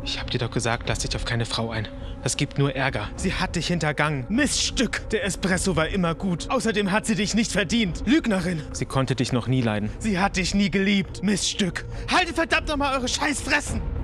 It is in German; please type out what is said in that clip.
Ich hab dir doch gesagt, lass dich auf keine Frau ein. Das gibt nur Ärger. Sie hat dich hintergangen. Miststück. Der Espresso war immer gut. Außerdem hat sie dich nicht verdient. Lügnerin. Sie konnte dich noch nie leiden. Sie hat dich nie geliebt. Miststück. Haltet verdammt nochmal eure Scheißfressen.